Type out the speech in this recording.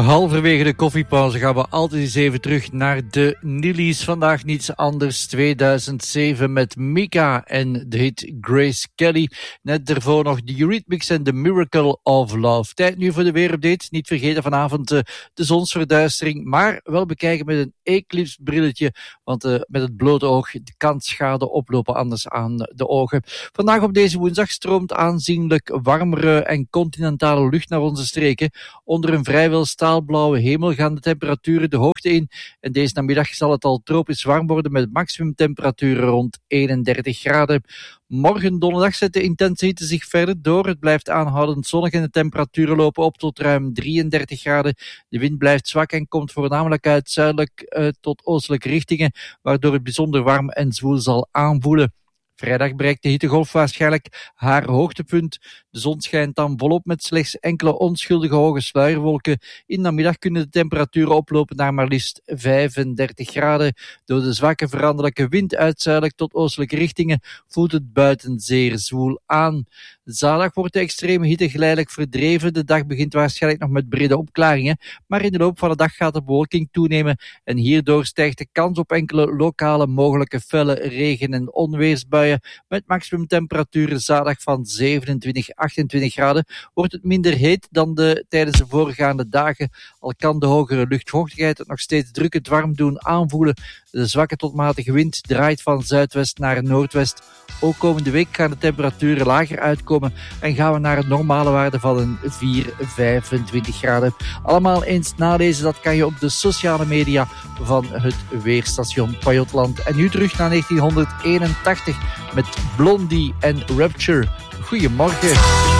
Halverwege de koffiepauze gaan we altijd eens even terug naar de Nillies. Vandaag niets anders, 2007 met Mika en de hit Grace Kelly. Net daarvoor nog de Eurythmics en The Miracle of Love. Tijd nu voor de weerupdate. Niet vergeten vanavond de zonsverduistering, maar wel bekijken met een eclipse brilletje, want met het blote oog kan schade oplopen anders aan de ogen. Vandaag op deze woensdag stroomt aanzienlijk warmere en continentale lucht naar onze streken. Onder een vrijwel staalblauwe hemel gaan de temperaturen de hoogte in en deze namiddag zal het al tropisch warm worden met maximumtemperaturen rond 31 graden. Morgen donderdag zet de intense hitte zich verder door. Het blijft aanhoudend zonnig en de temperaturen lopen op tot ruim 33 graden. De wind blijft zwak en komt voornamelijk uit zuidelijk tot oostelijke richtingen, waardoor het bijzonder warm en zwoel zal aanvoelen. Vrijdag bereikt de hittegolf waarschijnlijk haar hoogtepunt. De zon schijnt dan volop met slechts enkele onschuldige hoge sluierwolken. In de namiddag kunnen de temperaturen oplopen naar maar liefst 35 graden. Door de zwakke veranderlijke wind uit zuidelijk tot oostelijke richtingen voelt het buiten zeer zwoel aan. Zaterdag wordt de extreme hitte geleidelijk verdreven. De dag begint waarschijnlijk nog met brede opklaringen, maar in de loop van de dag gaat de bewolking toenemen en hierdoor stijgt de kans op enkele lokale mogelijke felle regen- en onweersbuien. Met maximumtemperaturen zaterdag van 27-28 graden wordt het minder heet dan tijdens de voorgaande dagen. Al kan de hogere luchtvochtigheid het nog steeds drukkend warm doen aanvoelen. De zwakke tot matige wind draait van zuidwest naar noordwest. Ook komende week gaan de temperaturen lager uitkomen en gaan we naar een normale waarde van een 4-25 graden. Allemaal eens nalezen, dat kan je op de sociale media van het weerstation Pajotland. En nu terug naar 1981 met Blondie en Rapture. Goedemorgen.